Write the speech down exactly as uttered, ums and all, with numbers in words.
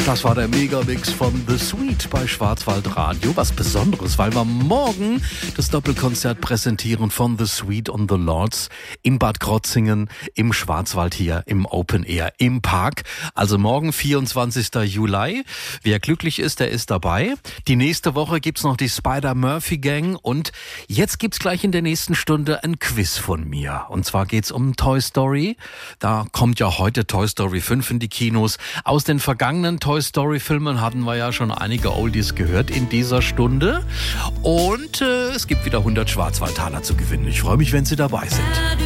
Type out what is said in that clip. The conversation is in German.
Das war der Megamix von The Sweet bei Schwarzwaldradio. Was Besonderes, weil wir morgen das Doppelkonzert präsentieren von The Sweet on the Lords in Bad Krotzingen im Schwarzwald hier im Open Air im Park. Also morgen vierundzwanzigster Juli. Wer glücklich ist, der ist dabei. Die nächste Woche gibt's noch die Spider-Murphy Gang und jetzt gibt's gleich in der nächsten Stunde ein Quiz von mir. Und zwar geht's um Toy Story. Da kommt ja heute Toy Story fünf in die Kinos. Aus den vergangenen Toy Story Filmen hatten wir ja schon einige Oldies gehört in dieser Stunde. Und äh, es gibt wieder hundert Schwarzwaldtaler zu gewinnen. Ich freue mich, wenn Sie dabei sind.